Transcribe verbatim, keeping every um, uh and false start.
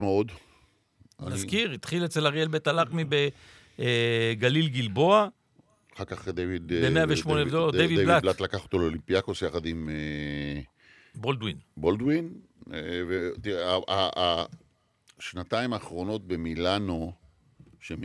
מאוד. נזכיר, התחיל אצל אריאל בית הלחמי בגליל גלבוע. אחר כך דיוויד... ב-מאה ושמונה דולר, דיוויד בלאט. דיוויד בלאט לקח אותו לאולימפיאקוס יחד עם... בולדווין. בולדווין. ותראה, השנתיים האחרונות במילאנו,